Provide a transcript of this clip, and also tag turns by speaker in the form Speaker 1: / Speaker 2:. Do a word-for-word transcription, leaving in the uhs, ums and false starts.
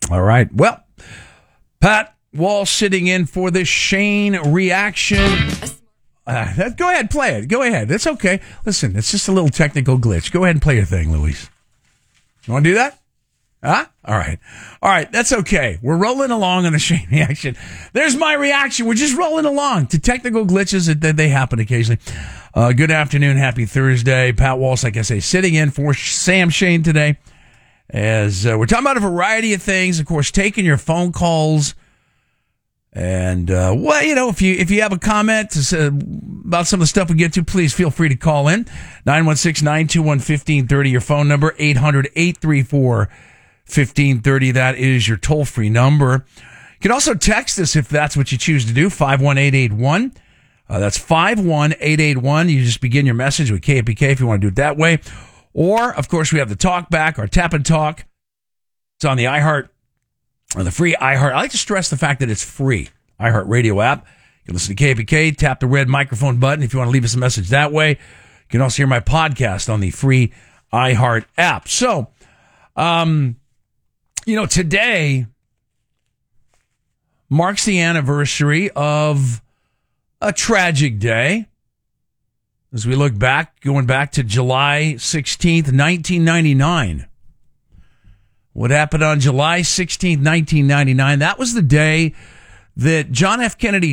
Speaker 1: All right. Well, Pat Walsh sitting in for the Shane reaction. Uh, that, go ahead, play it. Go ahead. It's okay. Listen, it's just a little technical glitch. Go ahead and play your thing, Luis. You want to do that? Huh? All right. All right. That's okay. We're rolling along on the Shane reaction. There's my reaction. We're just rolling along to technical glitches that they happen occasionally. Uh, good afternoon. Happy Thursday. Pat Walsh, like I say, sitting in for Sam Shane today. As uh, we're talking about a variety of things, of course, taking your phone calls. And, uh, well, you know, if you if you have a comment to, uh, about some of the stuff we get to, please feel free to call in. nine one six, nine two one, one five three zero, your phone number, eight hundred, eight three four, one five three zero. That is your toll-free number. You can also text us if that's what you choose to do, five one eight eight one. Uh, that's five one eight eight one. You just begin your message with K P K if you want to do it that way. Or, of course, we have the Talk Back, our Tap and Talk. It's on the iHeart, or the free iHeart. I like to stress the fact that it's free. iHeart Radio app. You can listen to K P K, tap the red microphone button if you want to leave us a message that way. You can also hear my podcast on the free iHeart app. So, um, you know, today marks the anniversary of a tragic day. As we look back, going back to July sixteenth, nineteen ninety-nine. What happened on July sixteenth, nineteen ninety-nine? That was the day that John F. Kennedy